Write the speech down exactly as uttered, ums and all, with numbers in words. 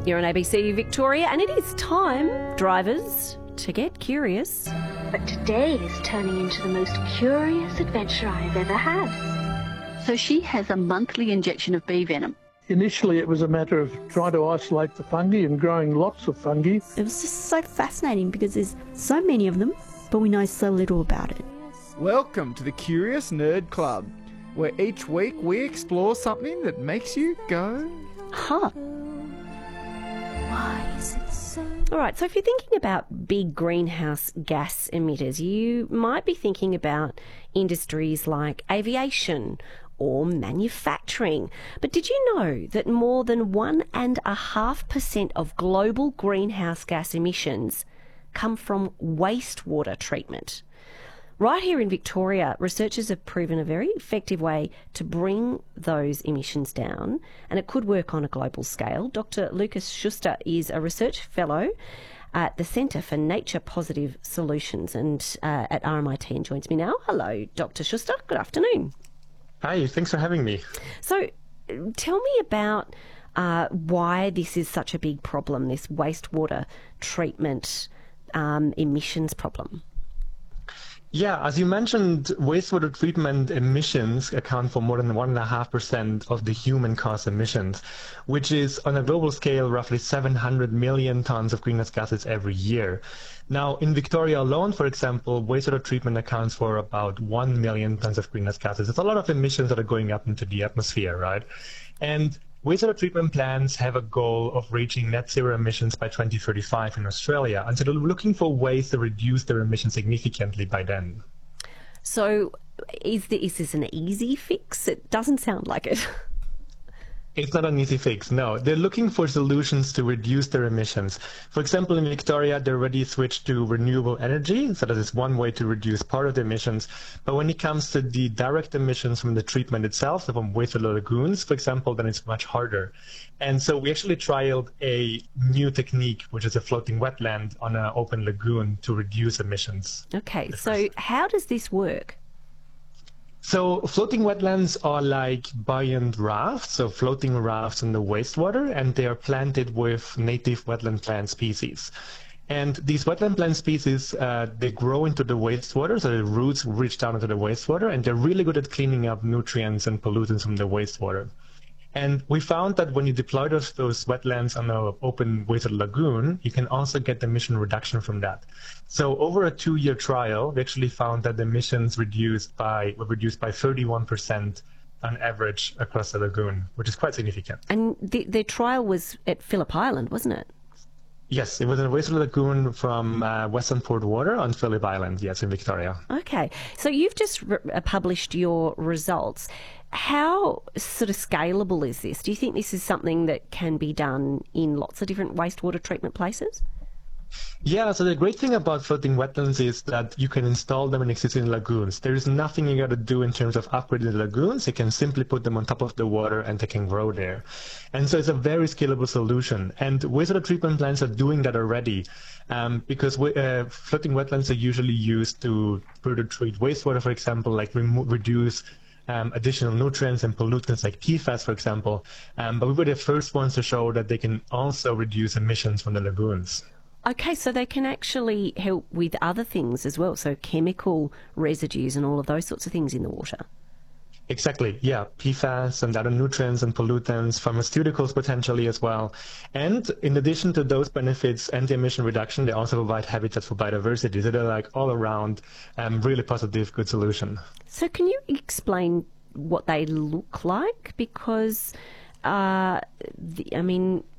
You're on A B C Victoria, and it is time, drivers, to get curious. But today is turning into the most curious adventure I've ever had. So she has a monthly injection of bee venom. Initially, it was a matter of trying to isolate the fungi and growing lots of fungi. It was just so fascinating because there's so many of them, but we know so little about it. Welcome to the Curious Nerd Club, where each week we explore something that makes you go, Huh. Why is it so? All right, so if you're thinking about big greenhouse gas emitters, you might be thinking about industries like aviation or manufacturing. But did you know that more than one and a half percent of global greenhouse gas emissions come from wastewater treatment? Right here in Victoria, researchers have proven a very effective way to bring those emissions down, and it could work on a global scale. Doctor Lucas Schuster is a research fellow at the Centre for Nature Positive Solutions and uh, at R M I T, and joins me now. Hello, Doctor Schuster. Good afternoon. Hi, thanks for having me. So tell me about uh, why this is such a big problem, this wastewater treatment um, emissions problem. Yeah, as you mentioned, wastewater treatment emissions account for more than one and a half percent of the human-caused emissions, which is on a global scale roughly seven hundred million tons of greenhouse gases every year. Now, in Victoria alone, for example, wastewater treatment accounts for about one million tons of greenhouse gases. It's a lot of emissions that are going up into the atmosphere, right? And wastewater treatment plants have a goal of reaching net zero emissions by twenty thirty-five in Australia, and so they're looking for ways to reduce their emissions significantly by then. So is, the, is this an easy fix? It doesn't sound like it. It's not an easy fix, no. They're looking for solutions to reduce their emissions. For example, in Victoria, they already switched to renewable energy, so that is one way to reduce part of the emissions. But when it comes to the direct emissions from the treatment itself, so from wastewater lagoons, for example, then it's much harder. And so we actually trialed a new technique, which is a floating wetland on an open lagoon to reduce emissions. Okay, so how does this work? So floating wetlands are like buoyant rafts, so floating rafts in the wastewater, and they are planted with native wetland plant species. And these wetland plant species, uh, they grow into the wastewater, so the roots reach down into the wastewater, and they're really good at cleaning up nutrients and pollutants from the wastewater. And we found that when you deploy those, those wetlands on an open wastewater lagoon, you can also get emission reduction from that. So over a two-year trial, we actually found that the emissions reduced by were reduced by thirty-one percent on average across the lagoon, which is quite significant. And the, the trial was at Phillip Island, wasn't it? Yes, it was in a wastewater lagoon from uh, Western Port Water on Phillip Island, yes, in Victoria. Okay, so you've just re- published your results. How sort of scalable is this? Do you think this is something that can be done in lots of different wastewater treatment places? Yeah, so the great thing about floating wetlands is that you can install them in existing lagoons. There is nothing you got to do in terms of upgrading the lagoons. You can simply put them on top of the water and they can grow there. And so it's a very scalable solution. And wastewater treatment plants are doing that already um, because uh, floating wetlands are usually used to further treat wastewater, for example, like remo- reduce Um, additional nutrients and pollutants like P FAS, for example. Um, but we were the first ones to show that they can also reduce emissions from the lagoons. Okay, so they can actually help with other things as well, so chemical residues and all of those sorts of things in the water. Exactly, yeah, P FAS and other nutrients and pollutants, pharmaceuticals potentially as well. And in addition to those benefits and the emission reduction, they also provide habitats for biodiversity. So they're like all around um, really positive, good solution. So can you explain what they look like? Because, uh, the, I mean,